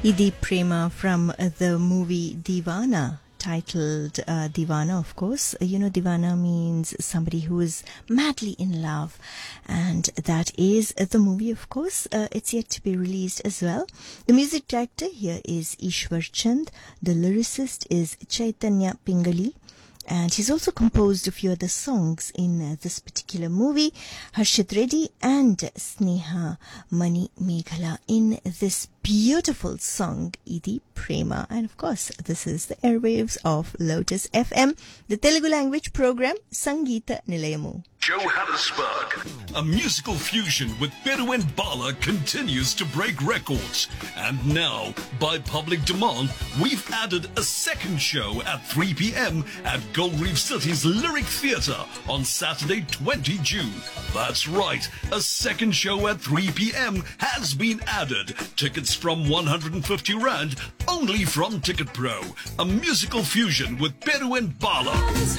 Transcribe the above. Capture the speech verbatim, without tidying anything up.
Idi Prema from uh, the movie Deewana, titled uh, Deewana, of course. Uh, you know, Deewana means somebody who is madly in love. And that is uh, the movie, of course. Uh, it's yet to be released as well. The music director here is Ishwar Chand. The lyricist is Chaitanya Pingali. And he's also composed a few other songs in uh, this particular movie. Harshit Reddy and Sneha Mani Meghala in this beautiful song, Idi Prema. And of course, this is the airwaves of Lotus F M, the Telugu language program, Sangeeta Nilayamu. Johannesburg. A musical fusion with Peru and Bala continues to break records. And now, by public demand, we've added a second show at three p.m. at Gold Reef City's Lyric Theatre on Saturday, twentieth of June. That's right, a second show at three p.m. has been added. Tickets from one hundred fifty rand, only from Ticket Pro. A musical fusion with Peru and Bala.